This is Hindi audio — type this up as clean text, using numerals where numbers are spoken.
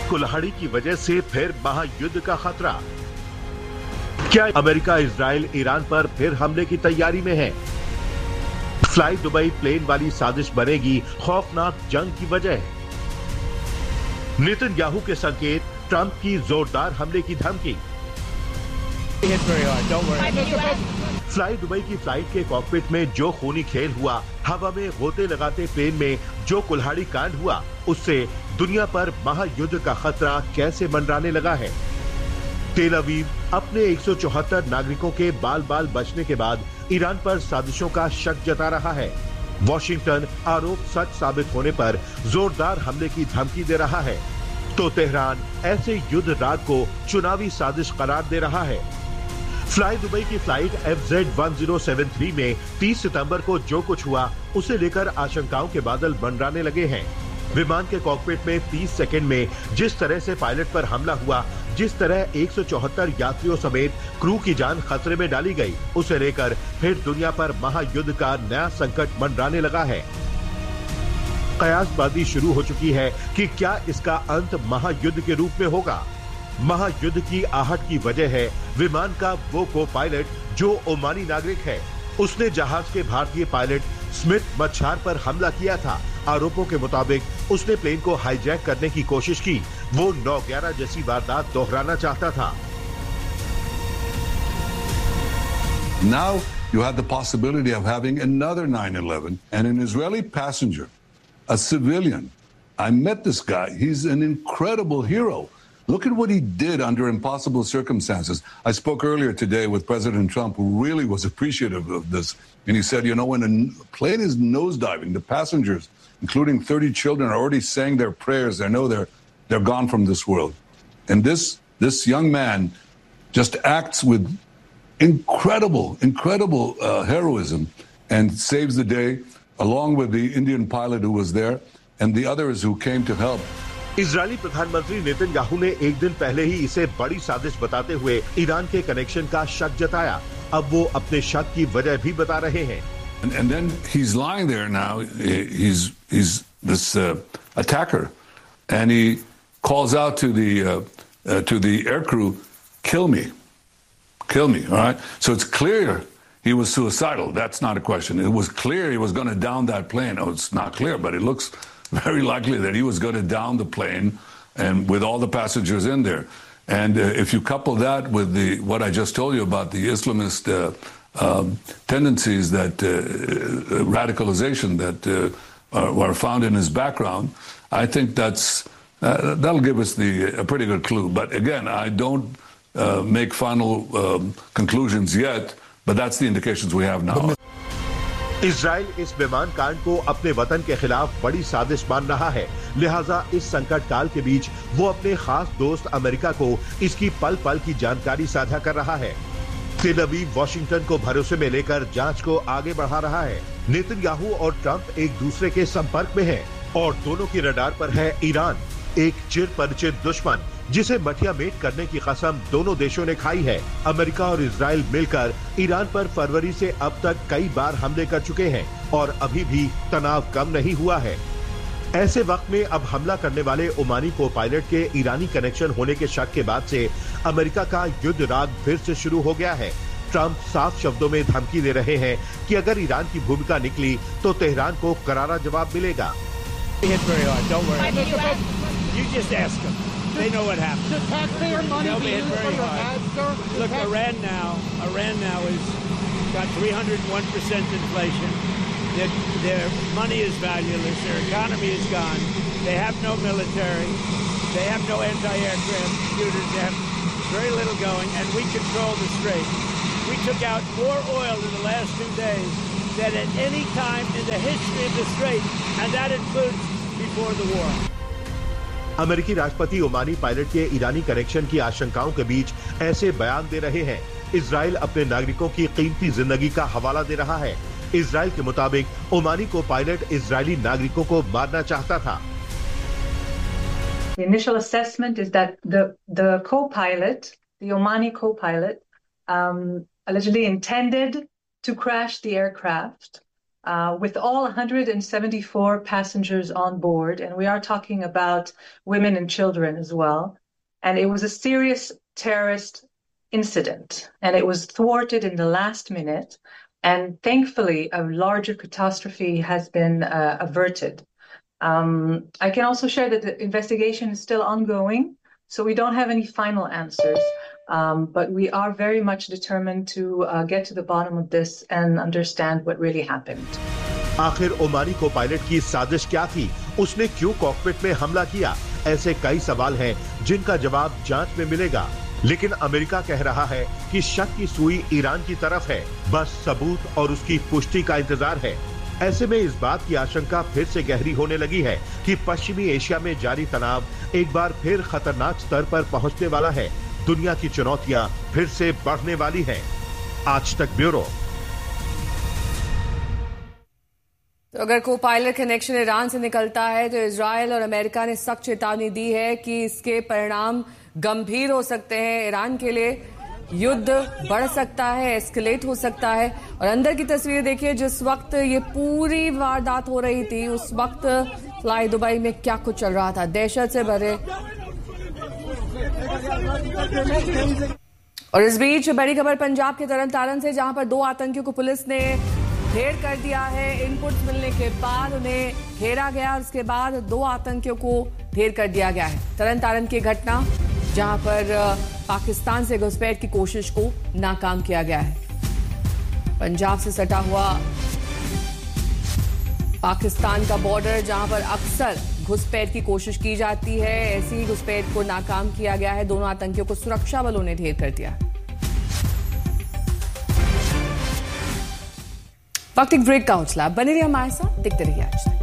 कुल्हाड़ी की वजह से फिर महायुद्ध का खतरा। क्या अमेरिका इजराइल ईरान पर फिर हमले की तैयारी में है? फ्लाई दुबई प्लेन वाली साजिश बनेगी खौफनाक जंग की वजह। नेतन्याहू के संकेत, ट्रंप की जोरदार हमले की धमकी। फ्लाई दुबई की फ्लाइट के कॉकपिट में जो खूनी खेल हुआ, हवा में गोते लगाते प्लेन में जो कुल्हाड़ी कांड हुआ, उससे दुनिया पर महायुद्ध का खतरा कैसे मंडराने लगा है। तेल अवीव अपने 174 नागरिकों के बाल बाल बचने के बाद ईरान पर साजिशों का शक जता रहा है। वॉशिंगटन आरोप सच साबित होने पर जोरदार हमले की धमकी दे रहा है, तो तेहरान ऐसे युद्ध राग को चुनावी साजिश करार दे रहा है। फ्लाई दुबई की फ्लाइट FZ1073 में 30 सितंबर को जो कुछ हुआ, उसे लेकर आशंकाओं के बादल मंडराने लगे हैं। विमान के कॉकपिट में 30 सेकंड में जिस तरह से पायलट पर हमला हुआ, जिस तरह 174 यात्रियों समेत क्रू की जान खतरे में डाली गई, उसे लेकर फिर दुनिया पर महायुद्ध का नया संकट मंडराने लगा है। कयासबाजी शुरू हो चुकी है कि क्या इसका अंत महायुद्ध के रूप में होगा। महायुद्ध की आहट की वजह है विमान का वो को पायलट जो ओमानी नागरिक है। उसने जहाज के भारतीय पायलट स्मिथ मच्छार पर हमला किया था। आरोपों के मुताबिक उसने प्लेन को हाईजैक करने की कोशिश की। वो 9/11 जैसी वारदात दोहराना चाहता था। Now you have the possibility of having another 9/11 and an Israeli passenger, a civilian. I met this guy. He's an incredible hero. Look at what he did under impossible circumstances. I spoke earlier today with President Trump, who really was appreciative of this. And he said, you know, when a plane is nosediving, the passengers, including 30 children, are already saying their prayers. They know they're gone from this world. And this young man just acts with incredible heroism and saves the day, along with the Indian pilot who was there and the others who came to help. Israeli प्रधानमंत्री नेतन्याहू ने एक दिन पहले ही इसे बड़ी साजिश बताते हुए ईरान के कनेक्शन का शक जताया। अब वो अपने शक की वजह भी बता रहे हैं। And then he's lying there now. He's this attacker, and he calls out to the aircrew, "Kill me, kill me." All right. So it's clear he was suicidal. That's not a question. It was clear he was going to down that plane. Oh, it's not clear, but it looks very likely that he was going to down the plane, and with all the passengers in there. And if you couple that with what I just told you about the Islamist tendencies, that radicalization that are found in his background, I think that'll give us a pretty good clue. But again, I don't make final conclusions yet, but that's the indications we have now. Israel इस विमान कांड को अपने वतन के खिलाफ बड़ी साजिश मान रहा है। लिहाजा इस संकट काल के बीच वो अपने खास दोस्त अमेरिका को इसकी पल पल की जानकारी साझा कर रहा है। तेल अवीव वॉशिंगटन को भरोसे में लेकर जांच को आगे बढ़ा रहा है। नेतन्याहू और ट्रंप एक दूसरे के संपर्क में हैं और दोनों की रडार पर है ईरान, एक चिर परिचित दुश्मन जिसे मठिया मेट करने की कसम दोनों देशों ने खाई है। अमेरिका और इजराइल मिलकर ईरान पर फरवरी से अब तक कई बार हमले कर चुके हैं और अभी भी तनाव कम नहीं हुआ है। ऐसे वक्त में अब हमला करने वाले ओमानी को पायलट के ईरानी कनेक्शन होने के शक के बाद से अमेरिका का युद्ध राग फिर से शुरू हो गया है। ट्रंप साफ शब्दों में धमकी दे रहे हैं कि अगर ईरान की भूमिका निकली तो तेहरान को करारा जवाब मिलेगा। They know what happened. The taxpayer money They'll be be hit used very for hard. ads, sir? Look, Iran now is got 301% inflation. Their money is valueless. Their economy is gone. They have no military. They have no anti-aircraft computers. They have very little going, and we control the strait. We took out more oil in the last 2 days than at any time in the history of the strait, and that includes before the war. अमेरिकी राष्ट्रपति ओमानी पायलट के ईरानी कनेक्शन की आशंकाओं के बीच ऐसे बयान दे रहे हैं। इजराइल अपने नागरिकों की कीमती जिंदगी का हवाला दे रहा है। इजराइल के मुताबिक ओमानी को पायलट इजरायली नागरिकों को मारना चाहता था। The initial assessment is that the co-pilot, the Omani co-pilot, allegedly intended to crash the aircraft with all 174 passengers on board, and we are talking about women and children as well. And it was a serious terrorist incident, and it was thwarted in the last minute. And thankfully, a larger catastrophe has been averted. I can also share that the investigation is still ongoing, so we don't have any final answers. But we are very much determined to get to the bottom of this and understand what really happened. आखिर ओमानी को पायलट की साजिश क्या थी? उसने क्यों कॉकपिट में हमला किया? ऐसे कई सवाल हैं जिनका जवाब जांच में मिलेगा। लेकिन अमेरिका कह रहा है कि शक की सुई ईरान की तरफ है, बस सबूत और उसकी पुष्टि का इंतजार है। ऐसे में इस बात की आशंका फिर से गहरी होने लगी है कि पश्चिमी एशिया में जारी तनाव एक बार फिर खतरनाक स्तर पर पहुंचने वाला है। दुनिया की चुनौतियां फिर से बढ़ने वाली हैं। आज तक ब्यूरो। तो अगर को पायलट कनेक्शन ईरान से निकलता है तो इजराइल और अमेरिका ने सख्त चेतावनी दी है कि इसके परिणाम गंभीर हो सकते हैं। ईरान के लिए युद्ध बढ़ सकता है, एस्केलेट हो सकता है। और अंदर की तस्वीर देखिए, जिस वक्त ये पूरी वारदात हो रही थी उस वक्त फ्लाई दुबई में क्या कुछ चल रहा था, दहशत से भरे। और इस बीच बड़ी खबर पंजाब के तरन तारण से, जहां पर 2 आतंकियों को पुलिस ने ढेर कर दिया है। इनपुट मिलने के बाद उन्हें घेरा गया और उसके बाद 2 आतंकियों को ढेर कर दिया गया है। तरन तारण की घटना जहां पर पाकिस्तान से घुसपैठ की कोशिश को नाकाम किया गया है। पंजाब से सटा हुआ पाकिस्तान का बॉर्डर, जहां पर अक्सर घुसपैठ की कोशिश की जाती है, ऐसी घुसपैठ को नाकाम किया गया है। दोनों आतंकियों को सुरक्षा बलों ने ढेर कर दिया। वक्त एक ब्रेक का हौसला, बने रहिए हमारे साथ, देखते रहिए आज तक।